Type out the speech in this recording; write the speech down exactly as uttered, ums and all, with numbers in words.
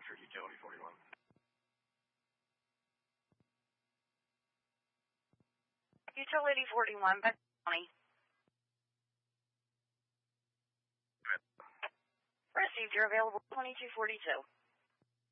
for utility forty-one. Utility forty-one, Bethel County. Received, you're available twenty-two forty-two.